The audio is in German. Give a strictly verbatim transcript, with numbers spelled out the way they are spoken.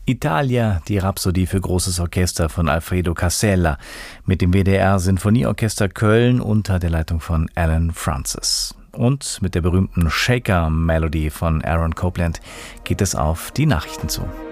Italia, die Rhapsodie für großes Orchester von Alfredo Casella mit dem W D R Sinfonieorchester Köln unter der Leitung von Alan Francis. Und mit der berühmten Shaker Melody von Aaron Copland geht es auf die Nachrichten zu.